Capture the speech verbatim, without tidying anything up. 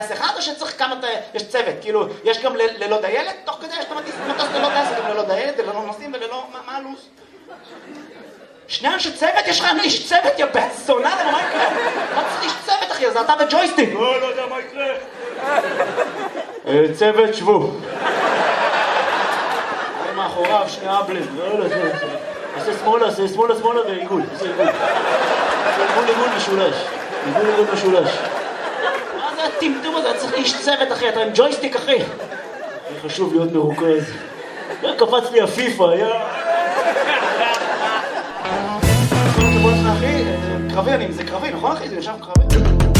אחד או שצריך כמה, יש צוות, כאילו, יש גם ללא דיילת, תוך כדי יש את המטוס ללא דיילת, גם ללא דיילת, ללא נוסעים וללא, מה הלו"ז? שני אנשי צוות? יש לך איש צוות, יא בן זונה, למה מה יקרה? מה צריך איש צוות, אחי? זה אתה וג'ויסטיק. לא, לא יודע מה יקרה. צוות, שבו. אני מאחוריו, שני אבלים. לא, לא, זה... עושה שמאלה, עושה שמאלה, שמאלה ועיגול. עושה עיגול. עיגול, עיגול משולש. עיגול, עיגול משולש. מה זה הטמטום הזה? צריך איש צוות, אחי. אתה עם ג'ויסטיק, אחי. חשוב להיות מרוכז. קפץ לי הפיפה, יא... אחי, קרבי, זה קרבי, נכון אחי? זה יושב קרבי?